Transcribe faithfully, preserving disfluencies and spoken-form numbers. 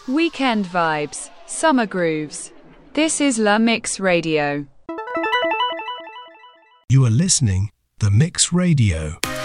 Weekend vibes, summer grooves. This is La Mix Radio. You are listening The Mix Radio.